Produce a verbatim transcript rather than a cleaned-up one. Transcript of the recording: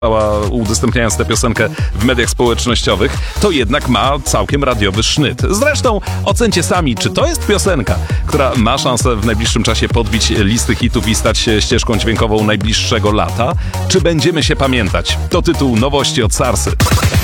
udostępniając tę piosenkę w mediach społecznościowych, to jednak ma całkiem radiowy sznyt. Zresztą ocencie sami, czy to jest piosenka, która ma szansę w najbliższym czasie podbić listy hitów i stać się ścieżką dźwiękową najbliższego lata, czy będziemy się pamiętać. To tytuł nowości od Sarsy.